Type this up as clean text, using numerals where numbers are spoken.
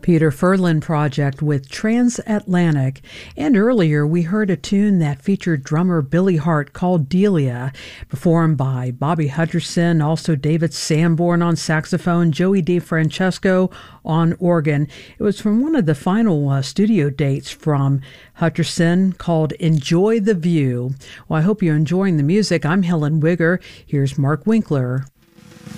Peter Furlan Project with Transatlantic, and earlier we heard a tune that featured drummer Billy Hart called Delia, performed by Bobby Hutcherson, also David Sanborn on saxophone, Joey DeFrancesco on organ. It was from one of the final studio dates from Hutcherson called Enjoy the View. Well, I hope you're enjoying the music. I'm Helen Wigger. Here's Mark Winkler.